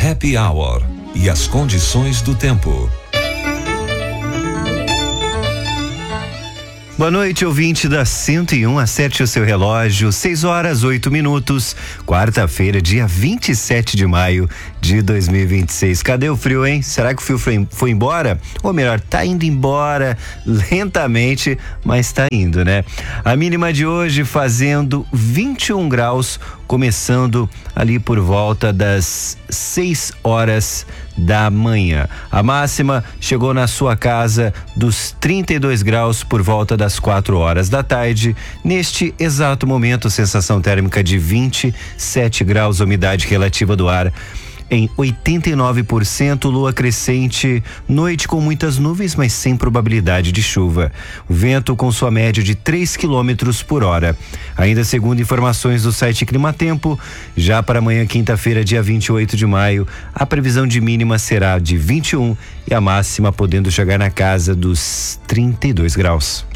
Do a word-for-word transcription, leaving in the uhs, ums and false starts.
Happy Hour e as condições do tempo. Boa noite, ouvinte da cento e um, acerte o seu relógio, seis horas, oito minutos, quarta-feira, dia vinte e sete de maio de dois mil e vinte e seis. Cadê o frio, hein? Será que o frio foi, foi embora? Ou melhor, tá indo embora lentamente, mas tá indo, né? A mínima de hoje fazendo vinte e um graus, começando ali por volta das seis horas da manhã. A máxima chegou na sua casa dos trinta e dois graus por volta das quatro horas da tarde. Neste exato momento, sensação térmica de vinte e sete graus, umidade relativa do ar em oitenta e nove por cento, lua crescente, noite com muitas nuvens, mas sem probabilidade de chuva. O vento com sua média de três quilômetros por hora. Ainda segundo informações do site Climatempo, já para amanhã, quinta-feira, dia vinte e oito de maio, a previsão de mínima será de vinte e um e a máxima podendo chegar na casa dos trinta e dois graus.